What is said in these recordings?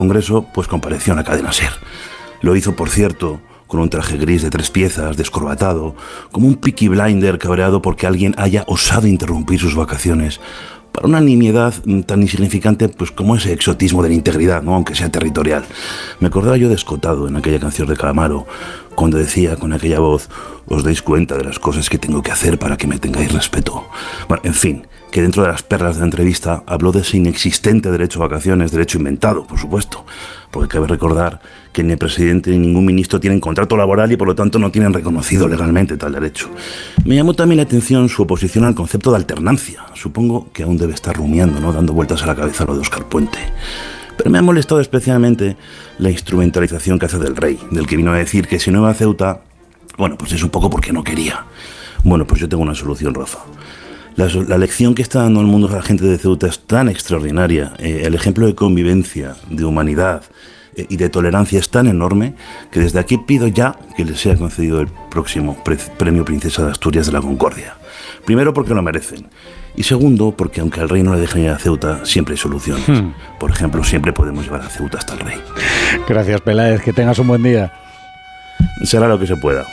Congreso, pues compareció en la cadena SER. Lo hizo, por cierto, con un traje gris de 3 piezas, descorbatado, como un Peaky Blinder cabreado porque alguien haya osado interrumpir sus vacaciones para una nimiedad tan insignificante pues como ese exotismo de la integridad, ¿no? Aunque sea territorial. Me acordaba yo de Escotado en aquella canción de Calamaro, cuando decía con aquella voz: os dais cuenta de las cosas que tengo que hacer para que me tengáis respeto. Bueno, en fin, que dentro de las perlas de la entrevista habló de ese inexistente derecho a vacaciones, derecho inventado, por supuesto, porque cabe recordar que ni el presidente ni ningún ministro tienen contrato laboral y por lo tanto no tienen reconocido legalmente tal derecho. Me llamó también la atención su oposición al concepto de alternancia. Supongo que aún debe estar rumiando, ¿no?, dando vueltas a la cabeza lo de Óscar Puente. Pero me ha molestado especialmente la instrumentalización que hace del rey, del que vino a decir que si no iba a Ceuta, bueno, pues es un poco porque no quería. Bueno, pues yo tengo una solución, Rafa. La lección que está dando el mundo a la gente de Ceuta es tan extraordinaria, el ejemplo de convivencia, de humanidad y de tolerancia es tan enorme que desde aquí pido ya que les sea concedido el próximo premio Princesa de Asturias de la Concordia. Primero porque lo merecen y segundo porque aunque al rey no le dejen ir a Ceuta, siempre hay soluciones. Por ejemplo, siempre podemos llevar a Ceuta hasta el rey. Gracias, Peláez, que tengas un buen día. Será lo que se pueda.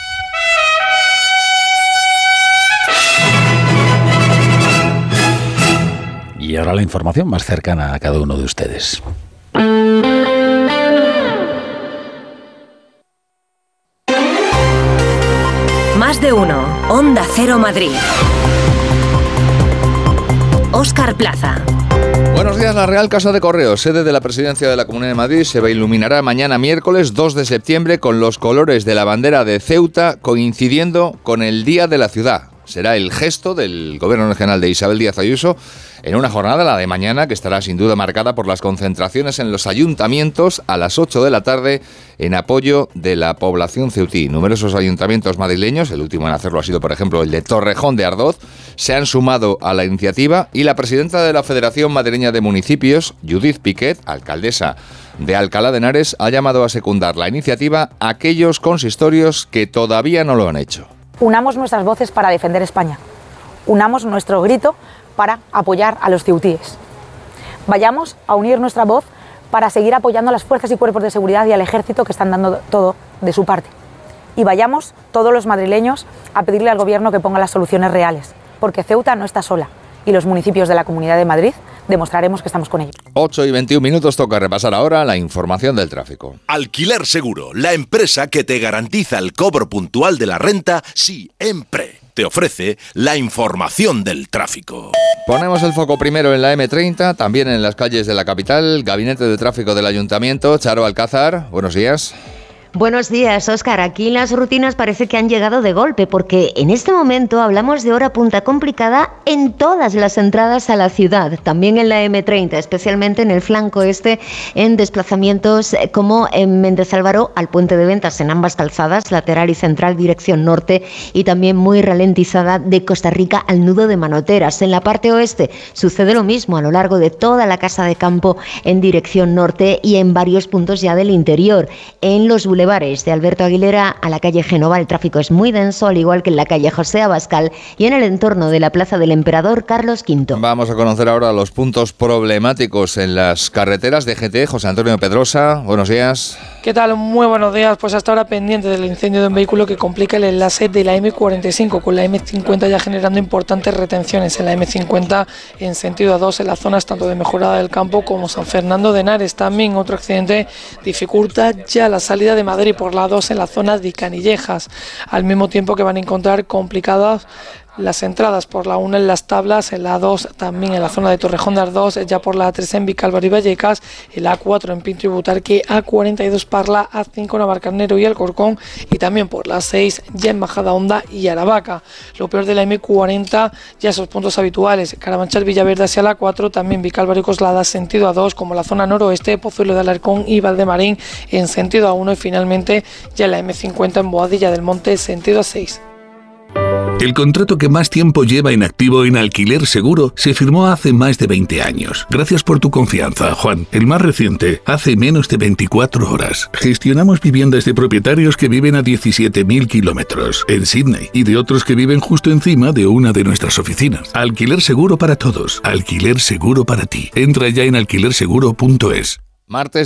Y ahora la información más cercana a cada uno de ustedes. Más de uno. Onda Cero Madrid. Óscar Plaza. Buenos días. La Real Casa de Correos, sede de la Presidencia de la Comunidad de Madrid, se iluminará mañana miércoles 2 de septiembre con los colores de la bandera de Ceuta coincidiendo con el Día de la Ciudad. Será el gesto del Gobierno Regional de Isabel Díaz Ayuso en una jornada, la de mañana, que estará sin duda marcada por las concentraciones en los ayuntamientos a las 8 de la tarde en apoyo de la población ceutí. Numerosos ayuntamientos madrileños, el último en hacerlo ha sido, por ejemplo, el de Torrejón de Ardoz, se han sumado a la iniciativa y la presidenta de la Federación Madrileña de Municipios, Judith Piquet, alcaldesa de Alcalá de Henares, ha llamado a secundar la iniciativa a aquellos consistorios que todavía no lo han hecho. Unamos nuestras voces para defender España. Unamos nuestro grito para apoyar a los ceutíes. Vayamos a unir nuestra voz para seguir apoyando a las fuerzas y cuerpos de seguridad y al ejército que están dando todo de su parte. Y vayamos todos los madrileños a pedirle al gobierno que ponga las soluciones reales, porque Ceuta no está sola y los municipios de la Comunidad de Madrid demostraremos que estamos con ellos. 8:21, toca repasar ahora la información del tráfico. Alquiler Seguro, la empresa que te garantiza el cobro puntual de la renta siempre. Te ofrece la información del tráfico. Ponemos el foco primero en la M30, también en las calles de la capital. Gabinete de Tráfico del Ayuntamiento, Charo Alcázar, buenos días. Buenos días, Óscar. Aquí las rutinas parece que han llegado de golpe porque en este momento hablamos de hora punta complicada en todas las entradas a la ciudad, también en la M30, especialmente en el flanco este, en desplazamientos como en Méndez Álvaro al Puente de Ventas en ambas calzadas, lateral y central dirección norte, y también muy ralentizada de Costa Rica al nudo de Manoteras. En la parte oeste sucede lo mismo a lo largo de toda la Casa de Campo en dirección norte y en varios puntos ya del interior. En los bulevares de Alberto Aguilera a la calle Génova el tráfico es muy denso, al igual que en la calle José Abascal y en el entorno de la Plaza del Emperador Carlos V. Vamos a conocer ahora los puntos problemáticos en las carreteras de GT. José Antonio Pedrosa, buenos días. ¿Qué tal? Muy buenos días. Pues hasta ahora pendiente del incendio de un vehículo que complica el enlace de la M45 con la M50, ya generando importantes retenciones en la M50 en sentido A2 en las zonas tanto de Mejorada del Campo como San Fernando de Henares. También otro accidente dificulta ya la salida de Madrid por la A2 en la zona de Canillejas, al mismo tiempo que van a encontrar complicadas las entradas por la 1 en Las Tablas, en la A2 también en la zona de Torrejón de Ardoz, ya por la A3 en Vicálvaro y Vallecas, el A4 en Pinto y Butarque, A42 Parla, A5 Navalcarnero y Alcorcón, y también por la 6 ya en Majadahonda y Aravaca. Lo peor de la M40, ya esos puntos habituales, Carabanchel, Villaverde hacia la 4, también Vicálvaro y Coslada sentido A2, como la zona noroeste, Pozuelo de Alarcón y Valdemarín en sentido A1, y finalmente ya la M50 en Boadilla del Monte sentido A6. El contrato que más tiempo lleva en activo en Alquiler Seguro se firmó hace más de 20 años. Gracias por tu confianza, Juan. El más reciente, hace menos de 24 horas. Gestionamos viviendas de propietarios que viven a 17.000 kilómetros en Sydney y de otros que viven justo encima de una de nuestras oficinas. Alquiler Seguro para todos. Alquiler Seguro para ti. Entra ya en alquilerseguro.es. Martes